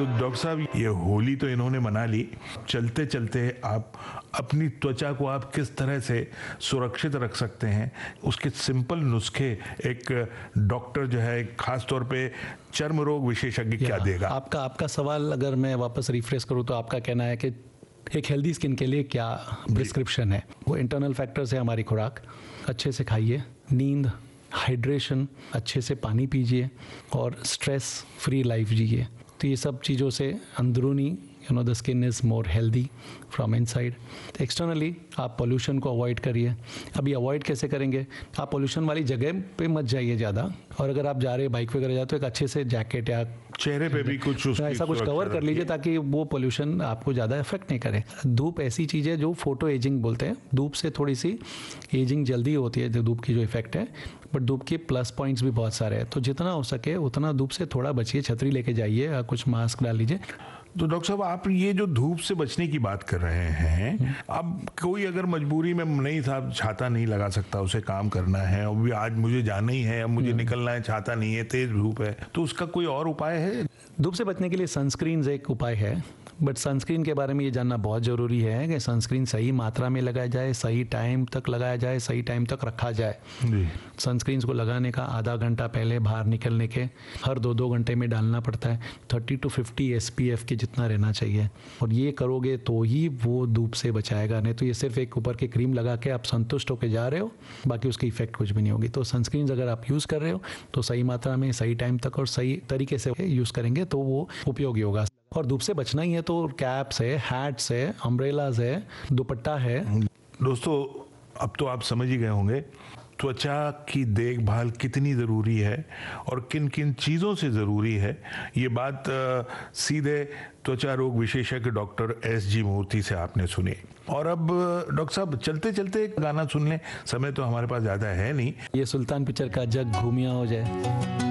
तो डॉक्टर साहब, ये होली तो इन्होंने मना ली, चलते चलते आप अपनी त्वचा को आप किस तरह से सुरक्षित रख सकते हैं, उसके सिंपल नुस्खे एक डॉक्टर जो है, खास तौर पे चर्म रोग विशेषज्ञ क्या देगा? आपका सवाल अगर मैं वापस रिफ्रेश करूँ तो आपका कहना है कि एक हेल्दी स्किन के लिए क्या प्रिस्क्रिप्शन है? वो इंटरनल फैक्टर्स है हमारी खुराक, अच्छे से खाइए, नींद, हाइड्रेशन, अच्छे से पानी पीजिए और स्ट्रेस फ्री लाइफ जिए। तो ये सब चीज़ों से अंदरूनी the skin is more healthy from inside. Externally आप पोल्यूशन को अवॉइड करिए। अभी अवॉइड कैसे करेंगे? आप पोल्यूशन वाली जगह पे मत जाइए ज़्यादा, और अगर आप जा रहे हैं बाइक वगैरह जाते हो, एक अच्छे से जैकेट या चेहरे पे भी कुछ ऐसा कुछ कवर कर लीजिए ताकि वो पोल्यूशन आपको ज़्यादा इफेक्ट नहीं करे। धूप ऐसी चीज़ है जो फोटो एजिंग बोलते हैं, धूप से थोड़ी सी एजिंग जल्दी होती है, जो धूप की जो इफेक्ट है, बट धूप के प्लस पॉइंट्स भी बहुत सारे हैं। तो जितना हो सके उतना धूप से थोड़ा बचिए, छतरी लेके जाइए या कुछ मास्क डाल लीजिए। तो डॉक्टर साहब, आप ये जो धूप से बचने की बात कर रहे हैं, अब कोई अगर मजबूरी में नहीं साहब छाता नहीं लगा सकता, उसे काम करना है, अब भी आज मुझे जाना ही है, अब मुझे निकलना है, छाता नहीं है, तेज धूप है, तो उसका कोई और उपाय है? धूप से बचने के लिए सनस्क्रीन एक उपाय है, बट सनस्क्रीन के बारे में ये जानना बहुत ज़रूरी है कि सनस्क्रीन सही मात्रा में लगाया जाए, सही टाइम तक लगाया जाए, सही टाइम तक रखा जाए। सनस्क्रीन को लगाने का आधा घंटा पहले बाहर निकलने के हर 2-2 घंटे में डालना पड़ता है। 30 to 50 SPF के जितना रहना चाहिए, और ये करोगे तो ही वो धूप से बचाएगा, नहीं तो ये सिर्फ एक ऊपर के क्रीम लगा के आप संतुष्ट होकर जा रहे हो, बाकी उसकी इफेक्ट कुछ भी नहीं होगी। तो सनस्क्रीन अगर आप यूज़ कर रहे हो तो सही मात्रा में, सही टाइम तक और सही तरीके से यूज़ करेंगे तो वो उपयोगी होगा। और धूप से बचना ही है तो कैप्स है, हैट्स है, अम्ब्रेलाज है, दुपट्टा है। दोस्तों, अब तो आप समझ ही गए होंगे त्वचा की देखभाल कितनी ज़रूरी है और किन किन चीज़ों से ज़रूरी है। ये बात सीधे त्वचा रोग विशेषज्ञ डॉक्टर SG मूर्ति से आपने सुनी। और अब डॉक्टर साहब, चलते चलते गाना सुन लें, समय तो हमारे पास ज़्यादा है नहीं। ये सुल्तान पिक्चर का जग घूमिया हो जाए।